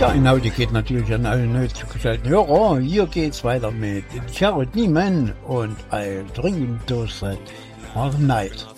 Ja, genau, die geht natürlich an alle neu zugeschalteten Hörer. Hier geht's weiter mit Gerald Niemann und I'll Drink Those That Are Night.